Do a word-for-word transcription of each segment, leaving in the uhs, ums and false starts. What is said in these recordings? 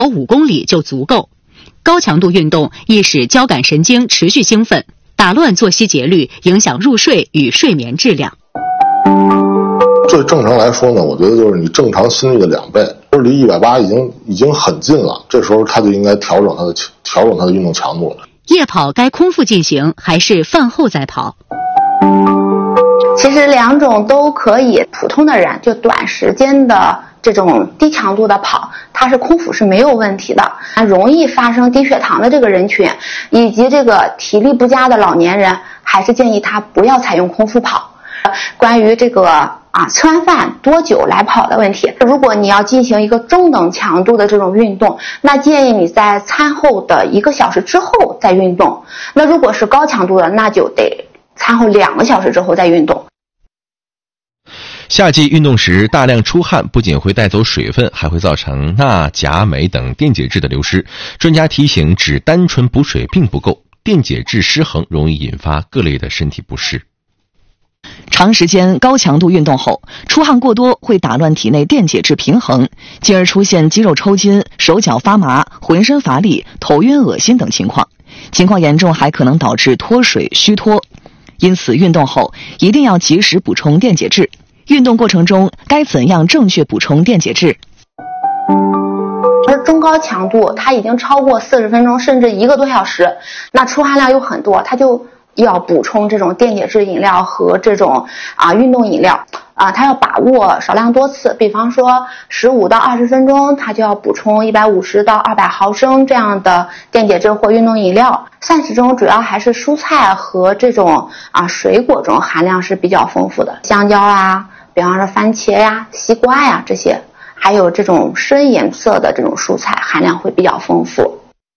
五公里就足够。高强度运动易使交感神经持续兴奋，打乱作息节律，影响入睡与睡眠质量。 最正常来说呢，我觉得就是你正常心率的两倍，就是离一百八已经已经很近了，这时候他就应该调整他的调整他的运动强度了。 夜跑该空腹进行还是饭后再跑？ 其实两种都可以，普通的人就短时间的这种低强度的跑，它是空腹是没有问题的。容易发生低血糖的这个人群，以及这个体力不佳的老年人，还是建议他不要采用空腹跑。关于这个啊吃完饭多久来跑的问题，如果你要进行一个中等强度的这种运动，那建议你在餐后的一个小时之后再运动。那如果是高强度的，那就得餐后两个小时之后再运动。 夏季运动时大量出汗不仅会带走水分，还会造成钠、钾、镁等电解质的流失。专家提醒，只单纯补水并不够，电解质失衡容易引发各类的身体不适。 长时间高强度运动后，出汗过多会打乱体内电解质平衡，进而出现肌肉抽筋、手脚发麻、浑身乏力、头晕恶心等情况。情况严重还可能导致脱水虚脱。因此运动后一定要及时补充电解质。运动过程中该怎样正确补充电解质？ 而中高强度它已经超过四十分钟甚至一个多小时，那出汗量又很多，它就要补充这种电解质饮料和这种啊运动饮料啊，它要把握少量多次，比方说十五到二十分钟，它就要补充一百五十到二百毫升这样的电解质或运动饮料。膳食中主要还是蔬菜和这种啊水果中含量是比较丰富的，香蕉啊，比方说番茄呀、西瓜呀这些，还有这种深颜色的这种蔬菜含量会比较丰富。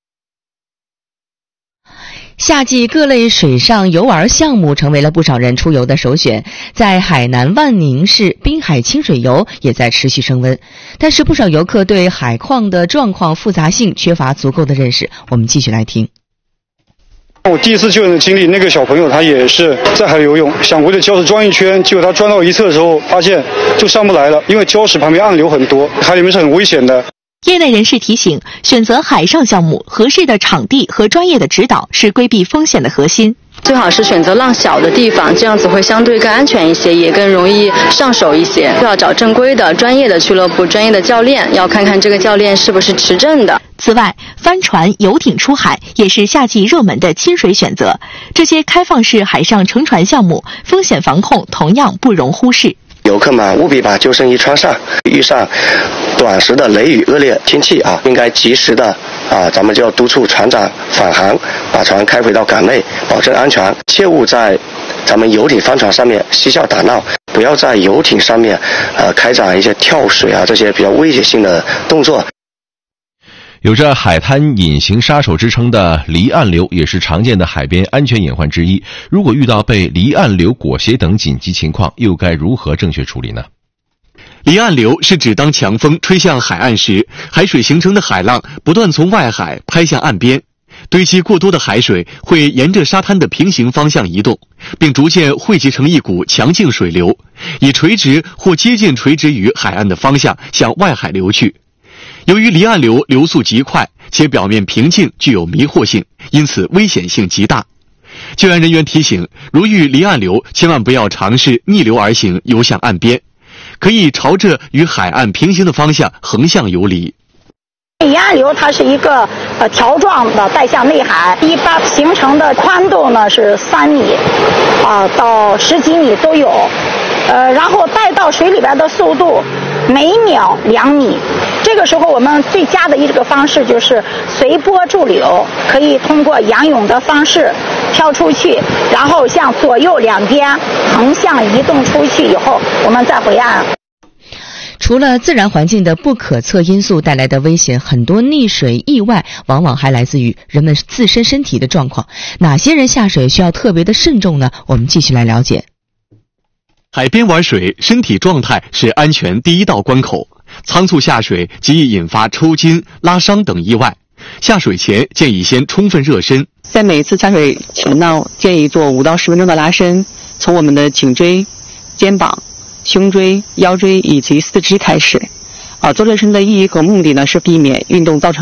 夏季各类水上游玩项目成为了不少人出游的首选，在海南万宁市滨海清水游也在持续升温，但是不少游客对海况的状况复杂性缺乏足够的认识。我们继续来听。 我第一次救援的经历，那个小朋友他也是在海里游泳，想围着礁石转一圈，结果他转到一侧的时候发现就上不来了，因为礁石旁边暗流很多，海里面是很危险的。 业内人士提醒，选择海上项目，合适的场地和专业的指导是规避风险的核心。 最好是选择浪小的地方，这样子会相对更安全一些，也更容易上手一些。就要找正规的、专业的俱乐部、专业的教练，要看看这个教练是不是持证的。 此外，帆船、游艇出海也是夏季热门的亲水选择。这些开放式海上乘船项目，风险防控同样不容忽视。 游客们务必把救生衣穿上，遇上短时的雷雨恶劣天气啊，应该及时的啊，咱们就要督促船长返航，把船开回到港内，保证安全。切勿在咱们游艇帆船上面嬉笑打闹，不要在游艇上面呃开展一些跳水啊这些比较危险性的动作。 有着海滩隐形杀手之称的离岸流也是常见的海边安全隐患之一。如果遇到被离岸流裹挟等紧急情况，又该如何正确处理呢？ 离岸流是指当强风吹向海岸时，海水形成的海浪不断从外海拍向岸边，堆积过多的海水会沿着沙滩的平行方向移动，并逐渐汇集成一股强劲水流，以垂直或接近垂直于海岸的方向向外海流去。由于离岸流流速极快，且表面平静，具有迷惑性，因此危险性极大。救援人员提醒，如遇离岸流，千万不要尝试逆流而行游向岸边，可以朝着与海岸平行的方向横向游离。 离岸流它是一个呃条状的带向内海，一般形成的宽度呢是三米啊、呃、到十几米都有，呃，然后带到水里边的速度每秒两米。这个时候我们最佳的一个方式就是随波逐流，可以通过仰泳的方式跳出去，然后向左右两边横向移动出去以后，我们再回岸。 除了自然环境的不可测因素带来的危险，很多溺水意外往往还来自于人们自身身体的状况。哪些人下水需要特别的慎重呢？我们继续来了解。 海边玩水，身体状态是安全第一道关口。仓促下水极易引发抽筋、拉伤等意外。下水前建议先充分热身。 在每次下水前呢，建议做五到十分钟的拉伸，从我们的颈椎、肩膀、胸椎、腰椎以及四肢开始。啊，做热身的意义和目的呢是避免运动造成